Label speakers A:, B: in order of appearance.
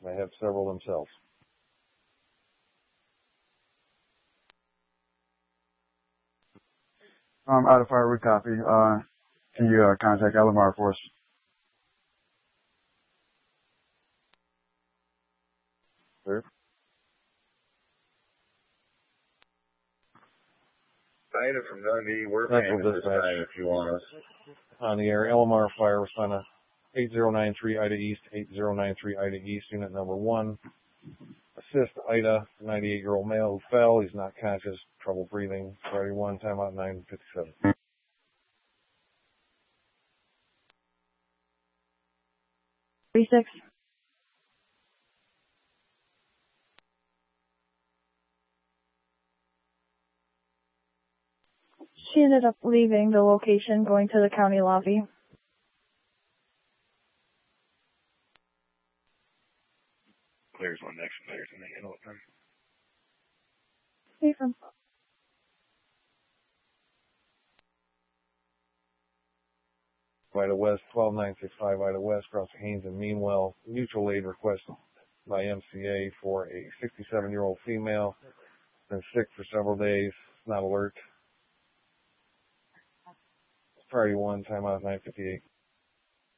A: They have several themselves.
B: Out of Firewood copy. Can you contact LMR for us?
A: Sir?
C: Ida from Dundee, we're paying at this time if you want us.
A: On the air, LMR fire respond to 8093 Ida East, 8093 Ida East, unit number 1. Assist Ida, 98-year-old male who fell. He's not conscious, trouble breathing. Priority 1, timeout 9:57.
D: 36. She ended up leaving the location, going to the county lobby.
C: Clears one next, clears and they handle it then.
D: Hey, from
A: Ida West, 12965 Ida West, crossing Haynes and Meanwell. Mutual aid request by MCA for a 67-year-old female. Been sick for several days. Not alert. Priority 1, timeout 9:58.